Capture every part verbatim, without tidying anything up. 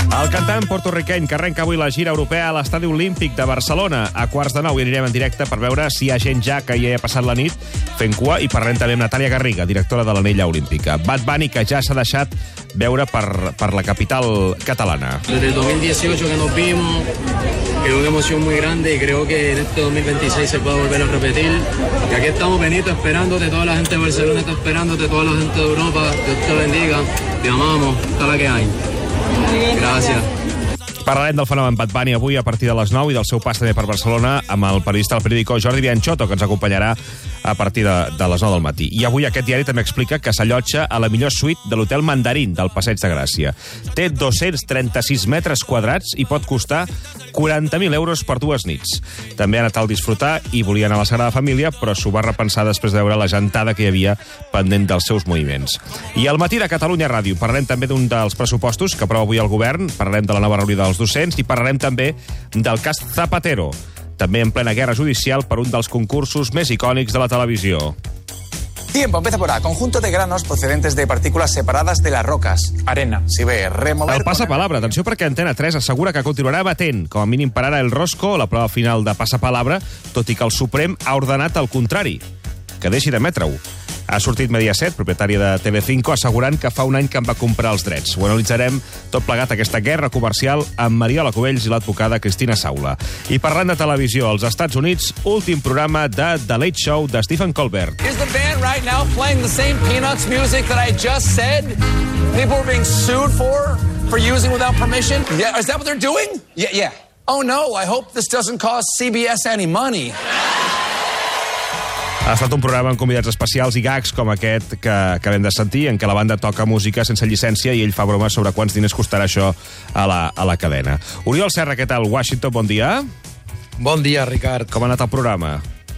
El cantant porto-riqueny que arrenca avui la gira europea a l'Estadi Olímpic de Barcelona. A quarts de nou i anirem en directe per veure si hi ha gent ja que hi ha passat la nit fent cua, i parlarem també amb Natàlia Garriga, directora de l'Anella Olímpica. Bad Bunny, que ja s'ha deixat veure per, per la capital catalana. Desde el dos mil dieciocho que nos vimos, que es una emoción muy grande y creo que en este dos mil veintiséis se puede volver a repetir. Y aquí estamos, Benito, esperándote, toda la gente de Barcelona está esperándote, toda la gente de Europa, Dios te bendiga, te amamos, toda la que hay. Gràcies. Parlarem del fenomen Bad Bunny avui a partir de les nou i del seu pas també per Barcelona amb el periodista del periòdico Jordi Bianchotto, que ens acompanyarà a partir de, de les nou del matí. I avui aquest diari també explica que s'allotja a la millor suite de l'Hotel Mandarín del Passeig de Gràcia. Té dos-cents trenta-sis metres quadrats i pot costar quaranta mil euros per dues nits. També ha anat al disfrutar i volia anar a la Sagrada Família, però s'ho va repensar després de veure la gentada que hi havia pendent dels seus moviments. I al matí de Catalunya Ràdio parlarem també d'un dels pressupostos que aprova avui el govern, parlarem de la nova reunió dels docents i parlarem també del cas Zapatero, també en plena guerra judicial per un dels concursos més icònics de la televisió. Tiempo, empieza por A. Conjunto de granos procedentes de partículas separadas de las rocas. Arena. Si ve, remover... El passapalabra. Atenció, perquè Antena tres assegura que continuarà batent, com a mínim per ara, el Rosco, la prova final de passapalabra, tot i que el Suprem ha ordenat el contrari, que deixi d'emetre-ho. Ha sortit Mediaset, propietària de Telecinco, assegurant que fa un any que en va comprar els drets. Ho analitzarem tot plegat, aquesta guerra comercial, amb Mariola Cubells i l'advocada Cristina Saula. I parlant de televisió, als Estats Units, últim programa de The Late Show de Stephen Colbert. Is the band right now playing the same Peanuts music that I just said people are being sued for, for using without permission? Yeah, is that what they're doing? Yeah, yeah. Oh no, I hope this doesn't cost C B S any money. Ha estat un programa amb convidats especials i gags com aquest que acabem de sentir, en què la banda toca música sense llicència i ell fa bromes sobre quants diners costarà això a la, a la cadena. Oriol Serra, què tal? Washington, bon dia. Bon dia, Ricard. Com ha anat el programa?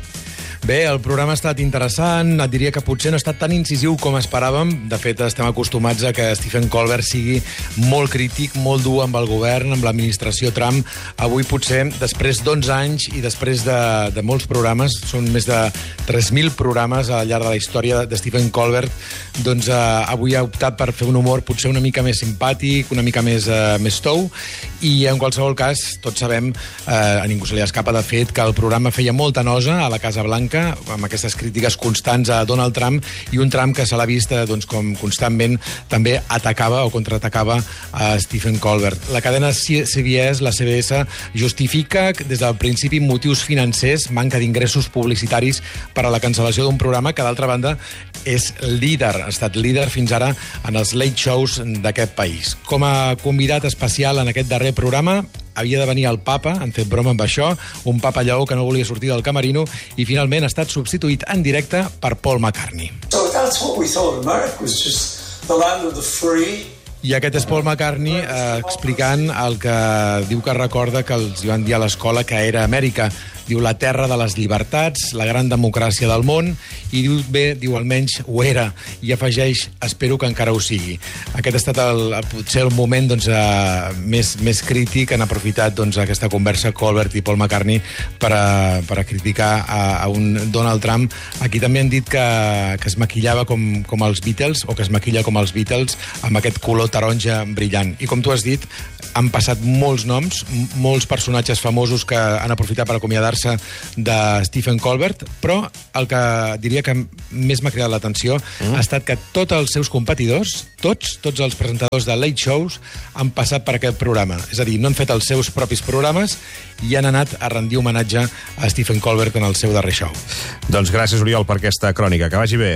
Bé, el programa ha estat interessant, et diria que potser no ha estat tan incisiu com esperàvem. De fet, estem acostumats a que Stephen Colbert sigui molt crític, molt dur amb el govern, amb l'administració Trump. Avui potser, després d'onze anys i després de, de molts programes, són més de tres mil programes al llarg de la història de Stephen Colbert, doncs eh, avui ha optat per fer un humor potser una mica més simpàtic, una mica més, eh, més tou, i en qualsevol cas, tots sabem, eh, a ningú se li escapa de fet, que el programa feia molta nosa a la Casa Blanca, amb aquestes crítiques constants a Donald Trump, i un Trump que se l'ha vist doncs, com constantment també atacava o contraatacava a Stephen Colbert. La cadena C B S, la C B S, justifica des del principi motius financers, manca d'ingressos publicitaris per a la cancel·lació d'un programa que, d'altra banda, és líder, ha estat líder fins ara en els late shows d'aquest país. Com a convidat especial en aquest darrer programa havia de venir el papa, han fet broma amb això, un papa lleó que no volia sortir del camerino, i finalment ha estat substituït en directe per Paul McCartney. So that's what we thought America was, just the land of the free. I aquest és Paul McCartney eh, explicant el que diu que recorda que els van dir a l'escola que era Amèrica. Diu la terra de les llibertats, la gran democràcia del món, i diu bé, diu almenys ho era, i afegeix, espero que encara ho sigui. Aquest ha estat el, potser el moment doncs, eh, més, més crític. Han aprofitat doncs, aquesta conversa Colbert i Paul McCartney per a, per a criticar a, a un Donald Trump. Aquí també han dit que, que es maquillava com, com els Beatles, o que es maquilla com els Beatles, amb aquest color taronja brillant. I com tu has dit, han passat molts noms, molts personatges famosos que han aprofitat per acomiadar-se de Stephen Colbert, però el que diria que més m'ha cridat l'atenció mm. ha estat que tots els seus competidors, tots, tots els presentadors de late shows han passat per aquest programa. És a dir, no han fet els seus propis programes i han anat a rendir homenatge a Stephen Colbert en el seu darrer show. Doncs gràcies, Oriol, per aquesta crònica. Que vagi bé.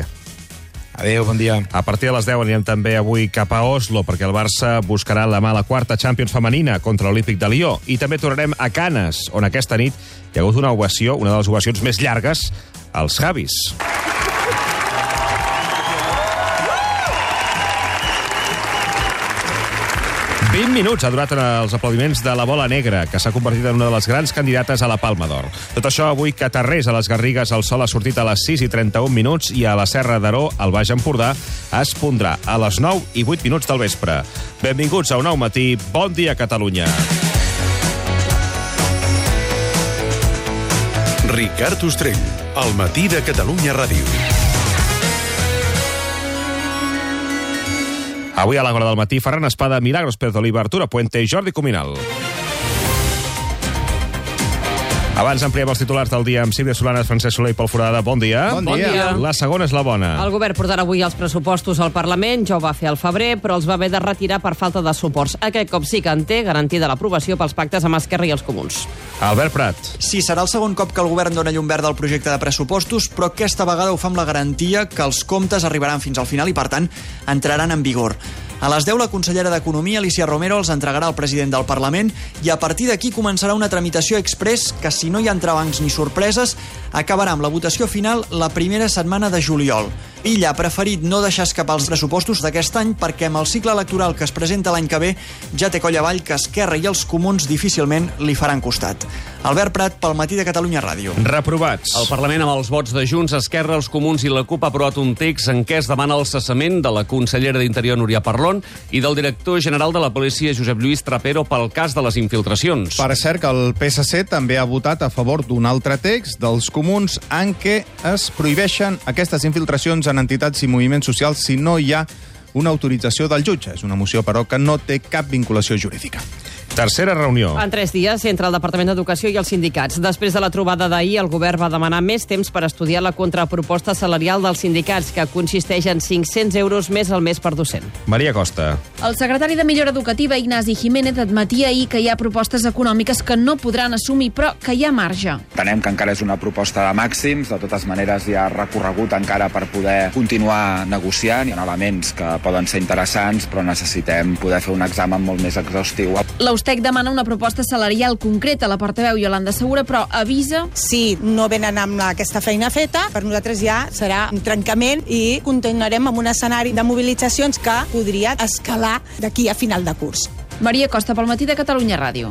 Adéu, bon dia. A partir de les deu anirem també avui cap a Oslo, perquè el Barça buscarà la mala quarta Champions femenina contra l'Olímpic de Lió. I també tornarem a Canes, on aquesta nit hi ha hagut una ovació, una de les ovacions més llargues, als Javis. vint minuts ha durat els aplaudiments de la Bola Negra, que s'ha convertit en una de les grans candidates a la Palma d'Or. Tot això avui que a Tarrés, a les Garrigues, el sol ha sortit a les sis i trenta-un minuts i a la Serra d'Aró, al Baix Empordà, es pondrà a les nou i vuit minuts del vespre. Benvinguts a Un Nou Matí. Bon dia, Catalunya. Ricard Ostrell, al matí de Catalunya Ràdio. Avui a l'Agora del matí, Ferran Espada, Milagros Pérez Oliva, Arturo Puente i Jordi Cuminal. Abans ampliem els titulars del dia amb Sílvia Solanes, Francesc Soler i Pol Foradada. Bon dia. Bon dia. La segona és la bona. El govern portarà avui els pressupostos al Parlament, ja ho va fer al febrer, però els va haver de retirar per falta de suports. Aquest cop sí que en té garantida l'aprovació pels pactes amb Esquerra i els Comuns. Albert Prat. Sí, serà el segon cop que el govern dona llum verda al projecte de pressupostos, però aquesta vegada ho fa amb la garantia que els comptes arribaran fins al final i, per tant, entraran en vigor. A les deu, la consellera d'Economia, Alicia Romero, els entregarà al president del Parlament i a partir d'aquí començarà una tramitació express que, si no hi ha entrebancs ni sorpreses, acabarà amb la votació final la primera setmana de juliol. Illa ha preferit no deixar escapar els pressupostos d'aquest any perquè amb el cicle electoral que es presenta l'any que ve ja té coll avall que Esquerra i els Comuns difícilment li faran costat. Albert Prat, pel Matí de Catalunya Ràdio. Reprovats. El Parlament, amb els vots de Junts, Esquerra, els Comuns i la CUP, ha aprovat un text en què es demana el cessament de la consellera d'Interior, Núria Parlon, i del director general de la policia, Josep Lluís Trapero, pel cas de les infiltracions. Per cert, que el P S C també ha votat a favor d'un altre text dels Comuns en què es prohibeixen aquestes infiltracions en entitats i moviments socials si no hi ha una autorització del jutge. És una moció, però, que no té cap vinculació jurídica. Tercera reunió. En tres dies, entre el Departament d'Educació i els sindicats. Després de la trobada d'ahir, el govern va demanar més temps per estudiar la contraproposta salarial dels sindicats, que consisteix en cinc-cents euros més al mes per docent. Maria Costa. El secretari de Millora Educativa, Ignasi Jiménez, admetia ahir que hi ha propostes econòmiques que no podran assumir, però que hi ha marge. Entenem que encara és una proposta de màxims, de totes maneres hi ha recorregut encara per poder continuar negociant. Hi ha elements que poden ser interessants, però necessitem poder fer un examen molt més exhaustiu. L'Austec demana una proposta salarial concreta. La portaveu Iolanda Segura, però avisa... Si no venen amb aquesta feina feta, per nosaltres ja serà un trencament i continuarem amb un escenari de mobilitzacions que podria escalar d'aquí a final de curs. Maria Costa, pel Matí de Catalunya Ràdio.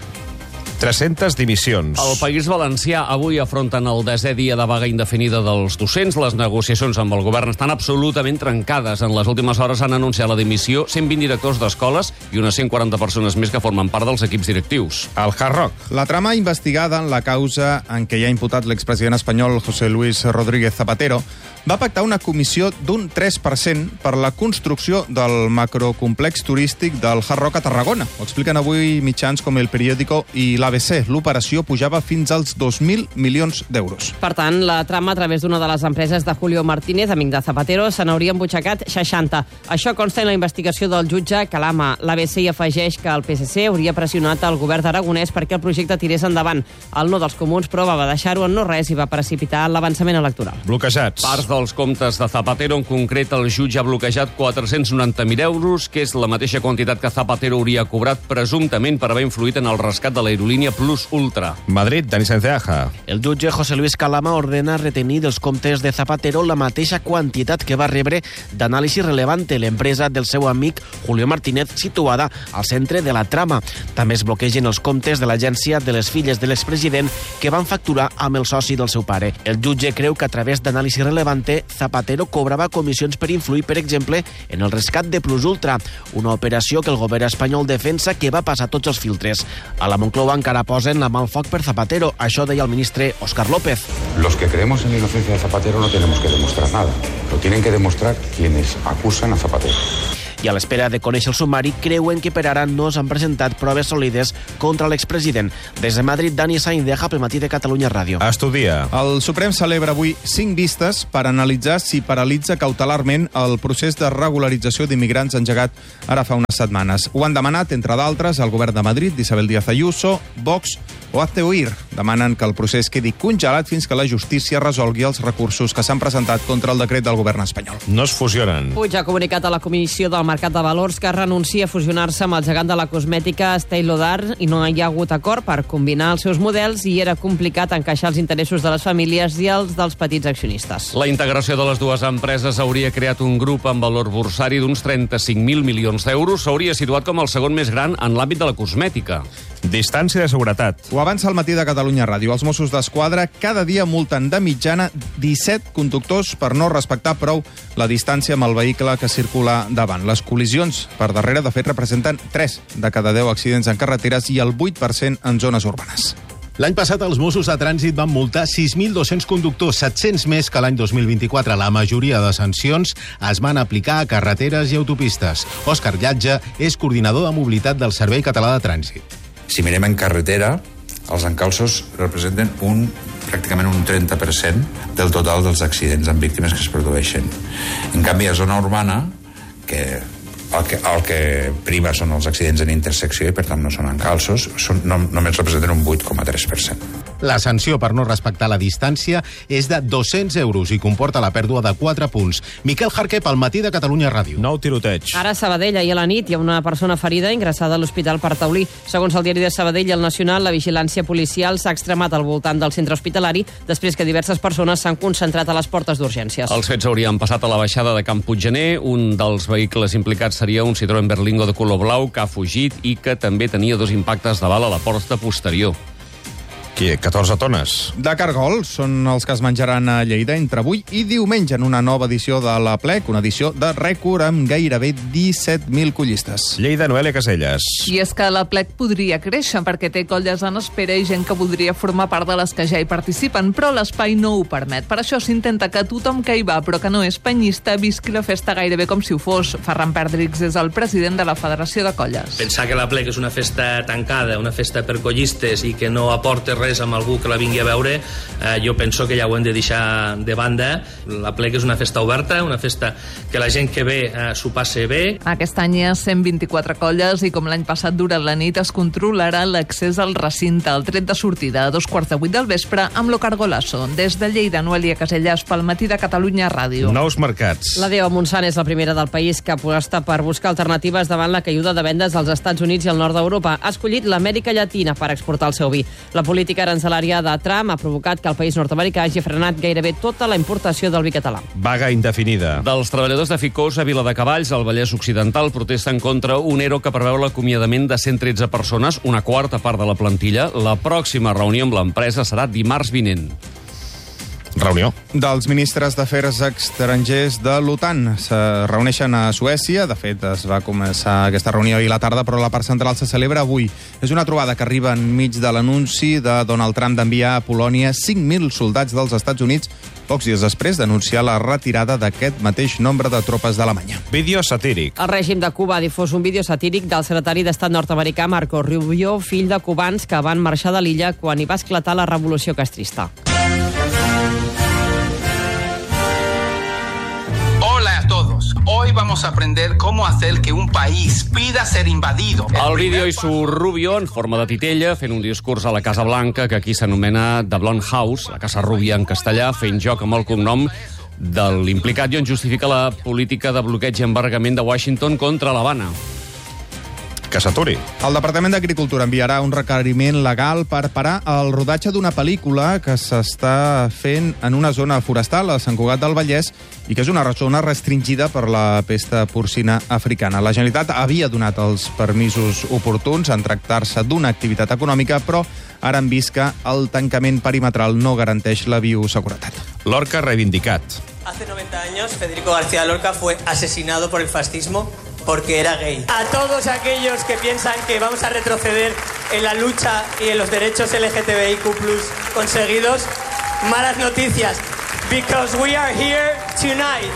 tres-centes dimissions. El País Valencià avui afronten el desè dia de vaga indefinida dels docents. Les negociacions amb el govern estan absolutament trencades. En les últimes hores han anunciat la dimissió cent vint directors d'escoles i unes cent quaranta persones més que formen part dels equips directius. El Hard Rock. La trama investigada en la causa en què hi ha imputat l'expresident espanyol José Luis Rodríguez Zapatero va pactar una comissió d'un tres per cent per la construcció del macrocomplex turístic del Hard Rock a Tarragona. Ho expliquen avui mitjans com El Periódico i l'A B C. L'operació pujava fins als dos mil milions d'euros. Per tant, la trama a través d'una de les empreses de Julio Martínez, amic de Zapatero, se n'hauria embutxacat seixanta. Això consta en la investigació del jutge Calama. L'A B C hi afegeix que el P S C hauria pressionat el govern d'Aragonès perquè el projecte tirés endavant. El no dels Comuns, però, va deixar-ho en no res i va precipitar l'avançament electoral. Bloquejats. Parts dels comptes de Zapatero, en concret, el jutge ha bloquejat quatre-cents noranta mil euros, que és la mateixa quantitat que Zapatero hauria cobrat presumptament per haver influït en el rescat de l'aerolínia Plus Ultra. Madrid, Dani Sanceaja. El jutge José Luis Calama ordena retenir dels comptes de Zapatero la mateixa quantitat que va rebre d'Anàlisi Relevante, l'empresa del seu amic Julio Martínez, situada al centre de la trama. També es bloquegen els comptes de l'agència de les filles de l'expresident que van facturar amb el soci del seu pare. El jutge creu que a través d'Anàlisi Relevante Zapatero cobrava comissions per influir, per exemple, en el rescat de Plus Ultra, una operació que el govern espanyol defensa que va passar tots els filtres. A la Moncloa encara posen la mà al foc per Zapatero. Això deia el ministre Óscar López. Los que creemos en la inocencia de Zapatero no tenemos que demostrar nada. Lo tienen que demostrar quienes acusan a Zapatero. I a l'espera de conèixer el sumari, creuen que per ara no s'han presentat proves sòlides contra l'expresident. Des de Madrid, Dani Saindeja, pel Matí de Catalunya Ràdio. Estudia. El Suprem celebra avui cinc vistes per analitzar si paralitza cautelarment el procés de regularització d'immigrants engegat ara fa unes setmanes. Ho han demanat, entre d'altres, el govern de Madrid, d'Isabel Díaz Ayuso, Vox o Hazte Oír. Demanen que el procés quedi congelat fins que la justícia resolgui els recursos que s'han presentat contra el decret del govern espanyol. No es fusionen. Puig ha comunicat a la Comissió del Mercat de Valors que renuncia a fusionar-se amb el gegant de la cosmètica Estée Lauder i no hi ha hagut acord per combinar els seus models i era complicat encaixar els interessos de les famílies i els dels petits accionistes. La integració de les dues empreses hauria creat un grup amb valor borsari d'uns trenta-cinc mil milions d'euros. S'hauria situat com el segon més gran en l'àmbit de la cosmètica. Distància de seguretat. Ho avança al Matí de Catalunya Ràdio. Els Mossos d'Esquadra cada dia multen de mitjana disset conductors per no respectar prou la distància amb el vehicle que circula davant. Les col·lisions per darrere, de fet, representen tres de cada deu accidents en carreteres i el vuit per cent en zones urbanes. L'any passat els Mossos de Trànsit van multar sis mil dos-cents conductors, set-cents més que l'any dos mil vint-i-quatre. La majoria de sancions es van aplicar a carreteres i autopistes. Òscar Llatge és coordinador de mobilitat del Servei Català de Trànsit. Si mirem en carretera, els encalços representen un, pràcticament un trenta per cent del total dels accidents amb víctimes que es produeixen. En canvi, a zona urbana, que el que, el que prima són els accidents en intersecció i per tant no són encalços, són, no, només representen un vuit coma tres per cent. La sanció per no respectar la distància és de dos-cents euros i comporta la pèrdua de quatre punts. Miquel Jarque, pel Matí de Catalunya Ràdio. Nou tiroteig. Ara a Sabadell, ahir a la nit, hi ha una persona ferida ingressada a l'Hospital per Taulí. Segons el diari de Sabadell i el Nacional, la vigilància policial s'ha extremat al voltant del centre hospitalari després que diverses persones s'han concentrat a les portes d'urgències. Els fets haurien passat a la baixada de Camp Puiggener. Un dels vehicles implicats seria un Citroën Berlingo de color blau que ha fugit i que també tenia dos impactes de bala a la porta posterior. Qui, catorze tones? De cargol són els que es menjaran a Lleida entre avui i diumenge en una nova edició de la Plec, una edició de rècord amb gairebé disset mil collistes. Lleida, Noelia Caselles. I és que la Plec podria créixer perquè té colles en espera i gent que voldria formar part de les que ja hi participen, però l'espai no ho permet. Per això s'intenta que tothom que hi va, però que no és penyista, visqui la festa gairebé com si ho fos. Ferran Perdrix és el president de la Federació de Colles. Pensar que la Plec és una festa tancada, una festa per collistes i que no aporta res amb algú que la vingui a veure, eh, jo penso que ja ho hem de deixar de banda. La Plec és una festa oberta, una festa que la gent que ve eh, s'ho passe bé. Aquest any hi ha cent vint-i-quatre colles i com l'any passat durant la nit es controlarà l'accés al recinte. El tret de sortida a dos quarts de vuit del vespre amb lo Cargolasso. Des de Lleida, Noelia Caselles, pel Matí de Catalunya Ràdio. Nous mercats. La D E O Montsant és la primera del país que aposta per buscar alternatives davant la caiguda de vendes als Estats Units i al nord d'Europa. Ha escollit l'Amèrica Llatina per exportar el seu vi. La política arancelària de Trump ha provocat que el país nord-americà hagi frenat gairebé tota la importació del vi català. Vaga indefinida. Dels treballadors de Ficós a Viladecavalls, al Vallès Occidental, protesten contra un ERO que preveu l'acomiadament de cent tretze persones, una quarta part de la plantilla. La pròxima reunió amb l'empresa serà dimarts vinent. Reunió. Dels ministres d'Afers Estrangers de l'OTAN se reuneixen a Suècia. De fet, es va començar aquesta reunió ahir a la tarda, però la part central se celebra avui. És una trobada que arriba enmig de l'anunci de Donald Trump d'enviar a Polònia cinc mil soldats dels Estats Units pocs dies després d'anunciar la retirada d'aquest mateix nombre de tropes d'Alemanya. Vídeo satíric. El règim de Cuba ha difós un vídeo satíric del secretari d'Estat nord-americà Marco Rubio, fill de cubans que van marxar de l'illa quan hi va esclatar la revolució castrista. Hola a todos. Hoy vamos a aprender cómo hacer que un país pida ser invadido. Al vídeo hi surt Rubio en forma de titella fent un discurs a la Casa Blanca que aquí s'anomena The Blonde House, la Casa Rubia en castellà, fent joc amb el cognom de l'implicat i on justifica la política de bloqueig i embargament de Washington contra l'Havana. Que s'aturi. El Departament d'Agricultura enviarà un requeriment legal per parar el rodatge d'una pel·lícula que s'està fent en una zona forestal a Sant Cugat del Vallès i que és una zona restringida per la pesta porcina africana. La Generalitat havia donat els permisos oportuns en tractar-se d'una activitat econòmica, però ara han vist que el tancament perimetral no garanteix la bioseguretat. Lorca reivindicat. Hace noventa años, Federico García Lorca fue asesinado por el fascismo porque era gay. A todos aquellos que piensan que vamos a retroceder en la lucha y en los derechos L G T B I Q plus conseguidos, malas noticias, because we are here tonight.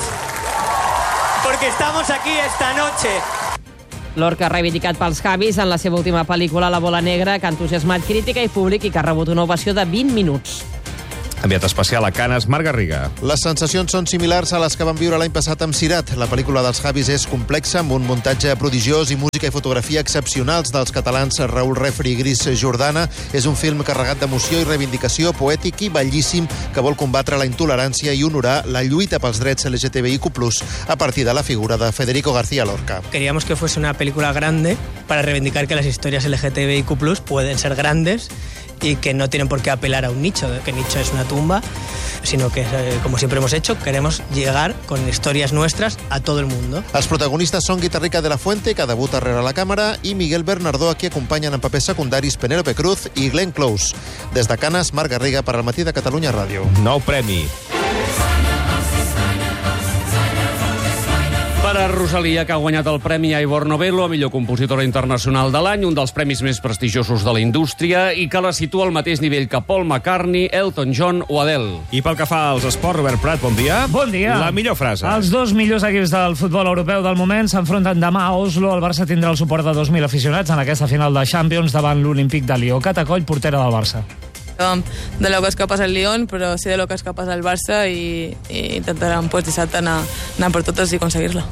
Porque estamos aquí esta noche. Lorca ha reivindicat pels Javis en la seva última pel·lícula La bola negra, que ha entusiasmat crítica i públic i que ha rebut una ovació de vint minuts. Enviat especial a Canes, Marc Garriga. Les sensacions són similars a les que van viure l'any passat amb Cirat. La pel·lícula dels Javis és complexa, amb un muntatge prodigiós i música i fotografia excepcionals dels catalans Raül Refri i Gris Jordana. És un film carregat d'emoció i reivindicació, poètic i bellíssim, que vol combatre la intolerància i honorar la lluita pels drets L G T B I Q plus, a partir de la figura de Federico García Lorca. Queríamos que fuese una película grande para reivindicar que las historias L G T B I Q plus pueden ser grandes y que no tienen por qué apelar a un nicho, que nicho es una tumba, sino que, como siempre hemos hecho, queremos llegar con historias nuestras a todo el mundo. Els protagonistes són Guitarrica de la Fuente, que debuta rere la càmera, i Miguel Bernardó, a qui acompanyen en papers secundaris Penélope Cruz i Glenn Close. Des de Canes, Marc Garriga per al Matí de Catalunya Ràdio. Nou premi. Per Ara Rosalia, que ha guanyat el Premi Ivor Novello a millor compositora internacional de l'any, un dels premis més prestigiosos de la indústria, i que la situa al mateix nivell que Paul McCartney, Elton John o Adele. I pel que fa als esports, Robert Prat, bon dia. Bon dia. La millor frase. Els dos millors equips del futbol europeu del moment s'enfronten demà a Oslo. El Barça tindrà el suport de dos mil aficionats en aquesta final de Champions davant l'Olímpic de Lió. Catacoll, portera del Barça. De lo que es capaz el Lyon, pero sí de lo que es capaz el Barça y, y intentarán pues dissabte anar, anar per totes i aconseguir-la.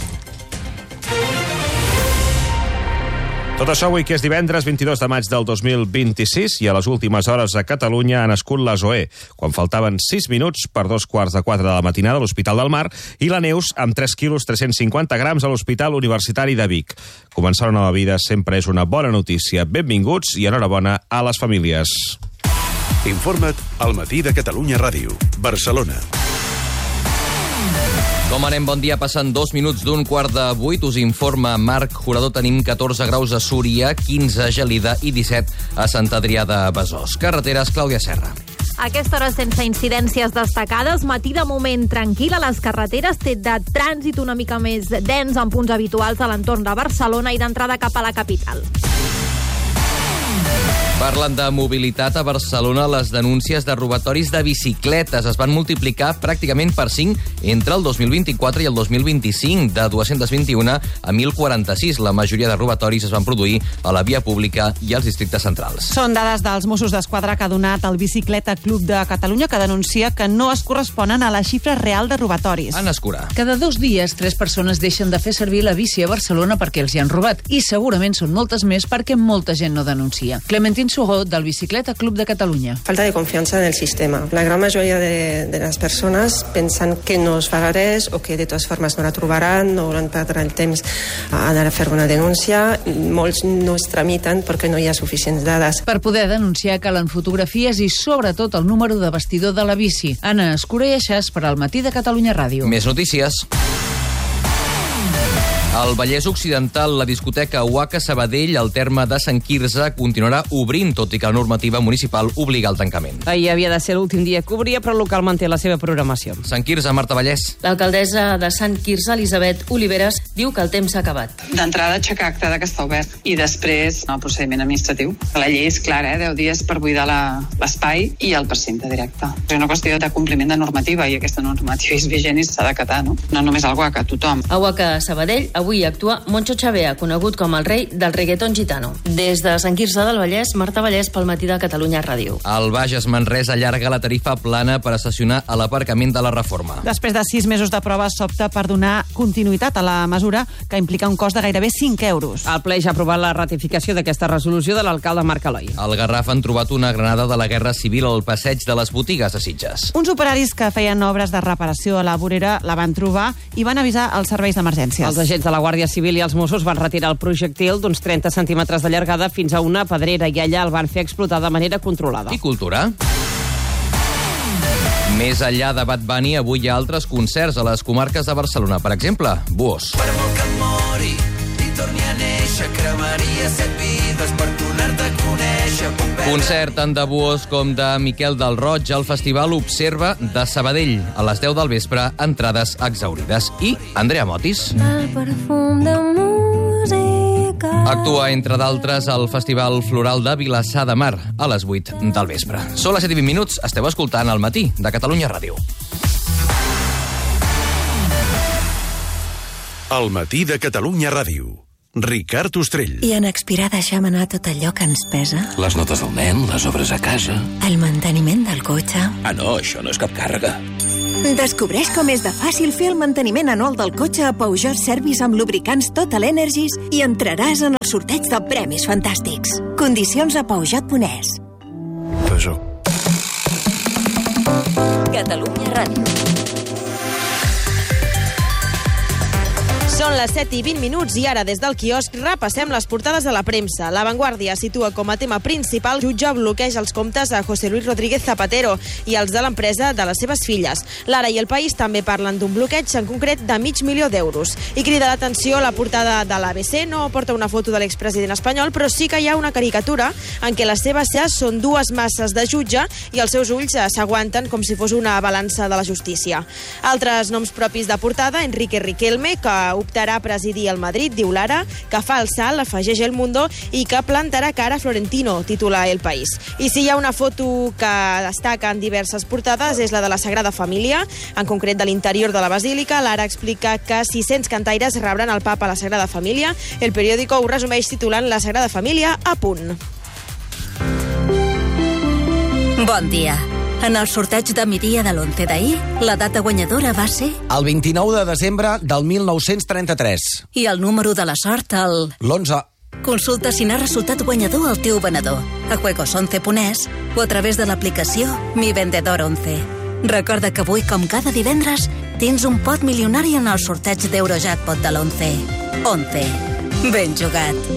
Tot això avui, que és divendres vint-i-dos de maig del dos mil vint-i-sis, i a les últimes hores a Catalunya ha nascut la Zoé, quan faltaven sis minuts per dos quarts de quatre de la matinada a l'Hospital del Mar, i la Neus amb tres quilos tres-cents cinquanta grams a l'Hospital Universitari de Vic. Començar una nova vida sempre és una bona notícia. Benvinguts i enhorabona a les famílies. Informa't al Matí de Catalunya Ràdio, Barcelona. Com anem? Bon dia. Passen dos minuts d'un quart de vuit. Us informa Marc Jurador. Tenim catorze graus a Súria, quinze a Gelida i disset a Sant Adrià de Besòs. Carreteres, Clàudia Serra. A aquesta hora sense incidències destacades, matí de moment tranquil a les carreteres, té de trànsit una mica més dens en punts habituals a l'entorn de Barcelona i d'entrada cap a la capital. Parlen de mobilitat a Barcelona. Les denúncies de robatoris de bicicletes es van multiplicar pràcticament per cinc entre el dos mil vint-i-quatre i el dos mil vint-i-cinc, de dos-cents vint-i-un a mil quaranta-sis. La majoria de robatoris es van produir a la via pública i als districtes centrals. Són dades dels Mossos d'Esquadra que ha donat el Bicicleta Club de Catalunya, que denuncia que no es corresponen a la xifra real de robatoris. Anna Escurà. Cada dos dies, tres persones deixen de fer servir la bici a Barcelona perquè els hi han robat, i segurament són moltes més perquè molta gent no denuncia. Clementín Sugó, del Bicicleta Club de Catalunya. Falta de confiança en el sistema. La gran majoria de, de les persones pensen que no es farà res o que de totes formes no la trobaran, no hauran perdre el temps a anar a fer una denúncia. Molts no es tramiten perquè no hi ha suficients dades. Per poder denunciar calen fotografies i sobretot el número de bastidor de la bici. Anna Escura i Aixàs per al Matí de Catalunya Ràdio. Més notícies. Al Vallès Occidental, la discoteca Waka Sabadell, al terme de Sant Quirze, continuarà obrint, tot i que la normativa municipal obliga al tancament. Ahir havia de ser l'últim dia que obria, però el local manté la seva programació. Sant Quirze, Marta Vallès. L'alcaldessa de Sant Quirze, Elisabet Oliveres, diu que el temps s'ha acabat. D'entrada, aixecar acte que està obert i després el procediment administratiu. La llei és clara, eh? deu dies per buidar l'espai i el precinte directe. És una qüestió de compliment de normativa i aquesta normativa és vigent i s'ha d'acatar, no? No només el Waka, tothom. A Waka Sabadell, avui actua Moncho Chavea, conegut com el rei del reggaeton gitano. Des de Sant Quirze del Vallès, Marta Vallès pel Matí de Catalunya Ràdio. El Bages Manresa allarga la tarifa plana per estacionar a l'aparcament de la Reforma. Després de sis mesos de proves, s'opta per donar continuïtat a la mesura, que implica un cost de gairebé cinc euros. El ple ja ha aprovat la ratificació d'aquesta resolució de l'alcalde Marc Eloi. Al Garraf han trobat una granada de la Guerra Civil al passeig de les botigues de Sitges. Uns operaris que feien obres de reparació a la vorera la van trobar i van avisar els serveis d'emergències. Els agents de la Guàrdia Civil i els Mossos van retirar el projectil d'uns trenta centímetres de llargada fins a una pedrera i allà el van fer explotar de manera controlada. I cultura? Més enllà de Bad Bunny, avui hi ha altres concerts a les comarques de Barcelona. Per exemple, Buós. Per molt que et mori i torni a néixer, cremaria set vides per tornar-te a conèixer. Concert tant de Buós com de Miquel del Roig al Festival Observa de Sabadell. A les deu del vespre, entrades exhaurides. I Andrea Motis. El perfum de música. Actua, entre d'altres, al Festival Floral de Vilassar de Mar a les vuit del vespre. Són les set i vint minuts, esteu escoltant El Matí de Catalunya Ràdio. El Matí de Catalunya Ràdio. Ricard Ostrell. I en expirar deixem anar tot allò que ens pesa. Les notes del nen, les obres a casa. El manteniment del cotxe. Ah, no, això no és cap càrrega. Descobreix com és de fàcil fer el manteniment anual del cotxe a Peugeot Service amb lubricants Total Energies i entraràs en el sorteig de premis fantàstics. Condicions a peugeot punt es. Peugeot. Catalunya Ràdio. Són les set i vint minuts i ara des del quiosc repassem les portades de la premsa. La Vanguardia situa com a tema principal jutge bloqueja els comptes a José Luis Rodríguez Zapatero i els de l'empresa de les seves filles. L'Ara i El País també parlen d'un bloqueig en concret de mig milió d'euros. I crida l'atenció la portada de l'A B C. No porta una foto de l'expresident espanyol, però sí que hi ha una caricatura en què les seves cares són dues masses de jutge i els seus ulls s'aguanten com si fos una balança de la justícia. Altres noms propis de portada, Enrique Riquelme, que optarà a presidir el Madrid, diu l'Ara, que fa el salt, afegeix El Mundo, i que plantarà cara a Florentino, titula El País. I si hi ha una foto que destaca en diverses portades és la de la Sagrada Família, en concret de l'interior de la Basílica. L'Ara explica que sis-cents cantaires rebran el papa a la Sagrada Família. El periòdico ho resumeix titulant La Sagrada Família a punt. Bon dia. En el sorteig de migdia de l'onze d'ahir, la data guanyadora va ser... El vint-i-nou de desembre del mil nou-cents trenta-tres. I el número de la sort, el... L'onze. Consulta si n'ha resultat guanyador al teu venedor, a juegos once punt es o a través de l'aplicació Mi Vendedor once. Recorda que avui, com cada divendres, tens un pot milionari en el sorteig d'Eurojackpot de l'onze. once. Ben jugat.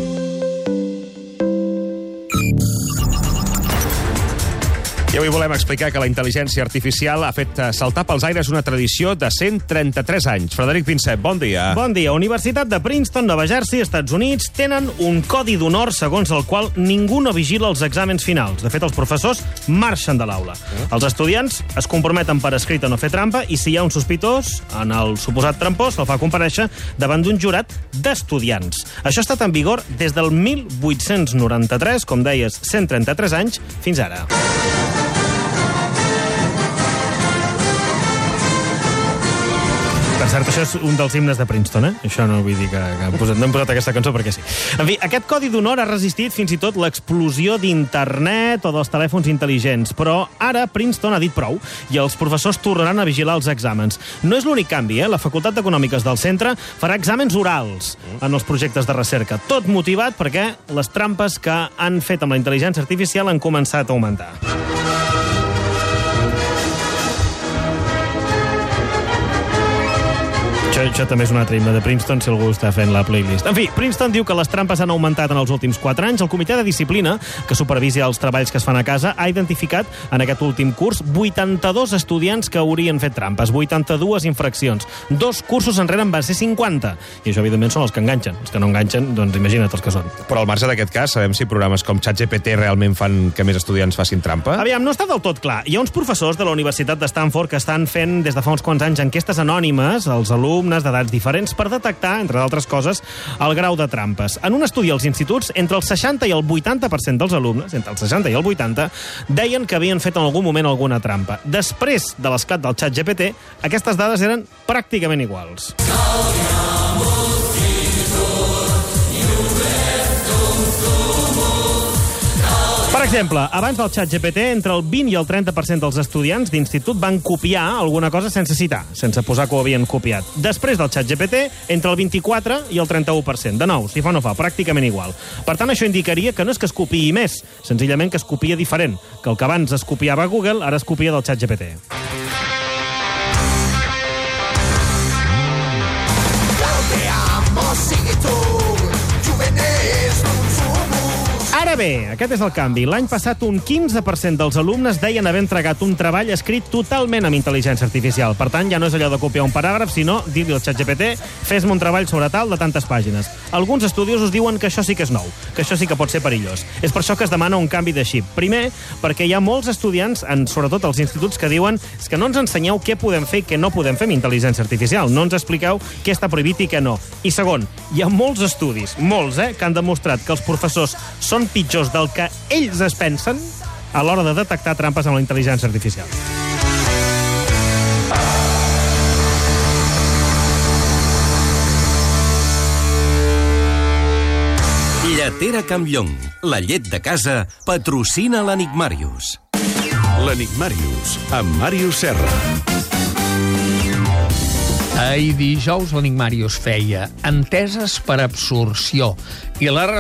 I avui volem explicar que la intel·ligència artificial ha fet saltar pels aires una tradició de cent trenta-tres anys. Frederic Pinsep, bon dia. Bon dia. Universitat de Princeton, Nova Jersey, Estats Units, tenen un codi d'honor segons el qual ningú no vigila els exàmens finals. De fet, els professors marxen de l'aula. Els estudiants es comprometen per escrit a no fer trampa i si hi ha un sospitós, en el suposat trampós, se'l fa comparèixer davant d'un jurat d'estudiants. Això ha estat en vigor des del mil vuit-cents noranta-tres, com deies, cent trenta-tres anys, fins ara. Per cert, això és un dels himnes de Princeton, eh? Això no vull dir que, que hem posat, no hem posat aquesta cançó perquè sí. En fi, aquest codi d'honor ha resistit fins i tot l'explosió d'internet o dels telèfons intel·ligents, però ara Princeton ha dit prou i els professors tornaran a vigilar els exàmens. No és l'únic canvi, eh? La Facultat d'Econòmiques del centre farà exàmens orals en els projectes de recerca, tot motivat perquè les trampes que han fet amb la intel·ligència artificial han començat a augmentar. Això, això també és un altre himne de Princeton, si algú està fent la playlist. En fi, Princeton diu que les trampes han augmentat en els últims quatre anys. El comitè de disciplina, que supervisa els treballs que es fan a casa, ha identificat en aquest últim curs vuitanta-dos estudiants que haurien fet trampes, vuitanta-dues infraccions. Dos cursos enrere en van ser cinquanta. I això, evidentment, són els que enganxen. Els que no enganxen, doncs imagina't els que són. Però al marge d'aquest cas, sabem si programes com ChatGPT realment fan que més estudiants facin trampa? Aviam, no està del tot clar. Hi ha uns professors de la Universitat de Stanford que estan fent des de fa uns quants anys enquestes anònimes als alumnes d'edats diferents per detectar, entre d'altres coses, el grau de trampes. En un estudi als instituts, entre el seixanta i el vuitanta per cent dels alumnes, entre el seixanta i el vuitanta, deien que havien fet en algun moment alguna trampa. Després de l'esclat del ChatGPT, aquestes dades eren pràcticament iguals. Per exemple, abans del ChatGPT, entre el vint i el trenta per cent dels estudiants d'institut van copiar alguna cosa sense citar, sense posar que ho havien copiat. Després del ChatGPT, entre el vint-i-quatre i el trenta-u per cent. De nou, si fa o no fa, pràcticament igual. Per tant, això indicaria que no és que es copiï més, senzillament que es copia diferent, que el que abans es copiava a Google, ara es copia del ChatGPT. Ara bé, aquest és el canvi. L'any passat un quinze per cent dels alumnes deien haver entregat un treball escrit totalment amb intel·ligència artificial. Per tant, ja no és allò de copiar un paràgraf, sinó dir-li al ChatGPT, fes-me un treball sobre tal de tantes pàgines. Alguns estudiosos diuen que això sí que és nou, que això sí que pot ser perillós. És per això que es demana un canvi de xip. Primer, perquè hi ha molts estudiants, en, sobretot als instituts, que diuen és que no ens ensenyeu què podem fer i què no podem fer amb intel·ligència artificial. No ens expliqueu què està prohibit i què no. I segon, hi ha molts estudis, molts, eh, que han demostrat que els professors són pitjors del que ells es pensen a l'hora de detectar trampes amb la intel·ligència artificial. Lletera Campllong, la llet de casa, patrocina l'Enigmàrius. L'Enigmàrius, amb Màrius Serra. Ahir dijous l'Enigmàrius feia enteses per absorció i la